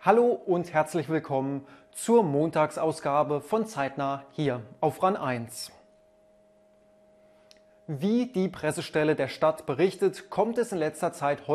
Hallo und herzlich willkommen zur Montagsausgabe von Zeitnah hier auf RAN 1. Wie die Pressestelle der Stadt berichtet, kommt es in letzter Zeit